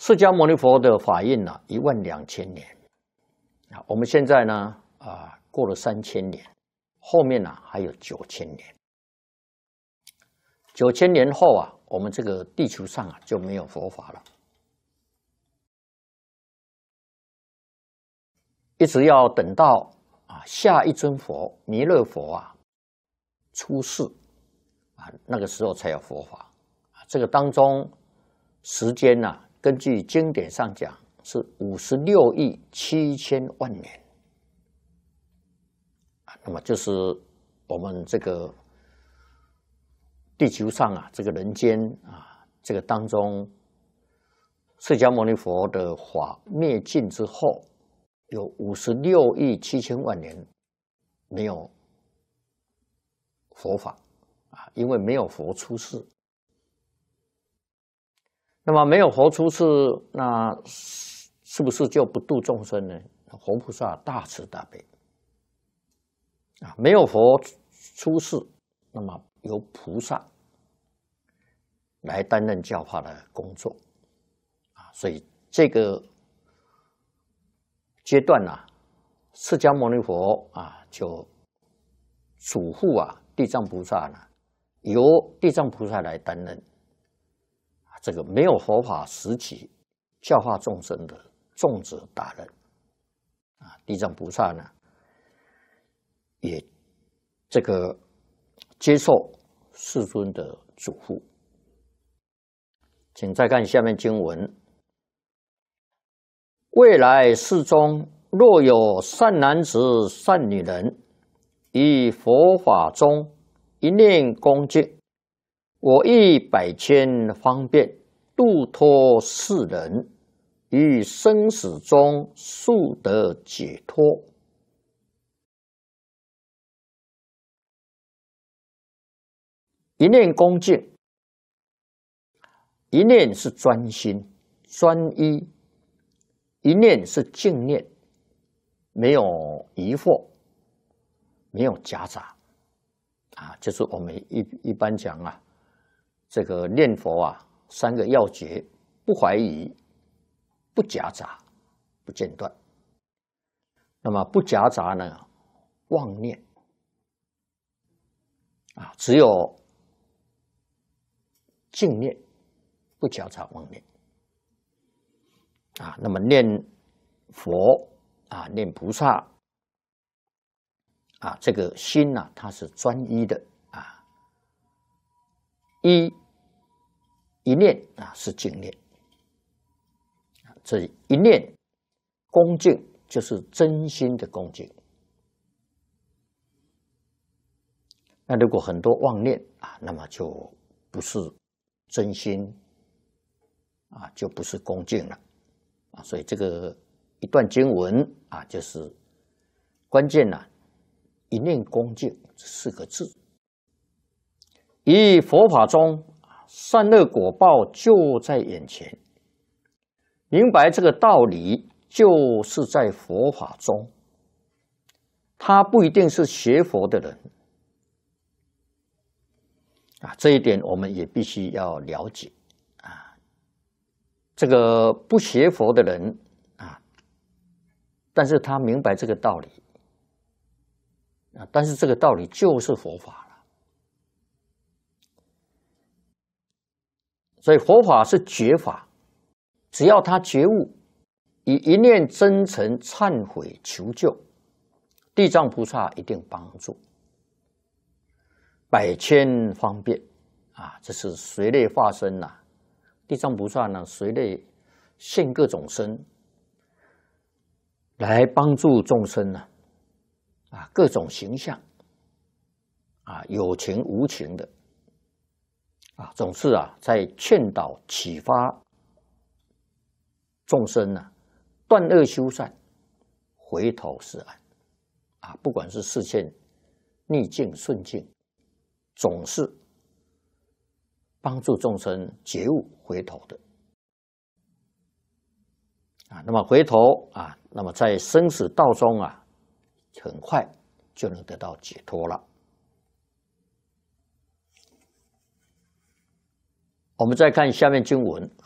释迦牟尼佛的法印呢，12000年啊，我们现在呢过了3000年，后面呢还有9000年。9000年后啊，我们这个地球上啊就没有佛法了，一直要等到下一尊佛弥勒佛出世那个时候才有佛法这个当中时间根据经典上讲是56亿7千万年那么就是我们这个地球上这个人间这个当中，释迦牟尼佛的法灭尽之后，有56亿7千万年没有佛法因为没有佛出世。那么没有佛出世，那是不是就不度众生呢？佛菩萨大慈大悲没有佛出世，那么由菩萨来担任教化的工作所以这个阶段释迦牟尼佛就嘱咐地藏菩萨由地藏菩萨来担任这个没有佛法时期教化众生的重责大任地藏菩萨也这个接受世尊的嘱咐。请再看下面经文：未来世中，若有善男子、善女人，于佛法中一念恭敬，我亦百千方便度脱世人，于生死中速得解脱。一念恭敬，一念是专心专一，一念是净念，没有疑惑，没有夹杂就是我们一般讲这个念佛3个要诀：不怀疑、不夹杂、不间断。那么不夹杂呢，妄念只有净念，不夹杂妄念那么念佛念菩萨这个心它是专一的一念是净念这一念恭敬就是真心的恭敬。那如果很多妄念那么就不是真心就不是恭敬了所以这个一段经文就是关键一念恭敬这4个字。以佛法中善恶果报就在眼前，明白这个道理就是在佛法中，他不一定是学佛的人这一点我们也必须要了解这个不学佛的人但是他明白这个道理但是这个道理就是佛法了。所以佛法是觉法，只要他觉悟，以一念真诚忏悔求救，地藏菩萨一定帮助。百千方便这是随类化身地藏菩萨随类现各种身来帮助众生各种形象有情无情的总是在劝导启发众生断恶修善，回头是岸不管是视线逆境顺境，总是帮助众生觉悟回头的那么回头那么在生死道中很快就能得到解脱了。我们再看下面经文：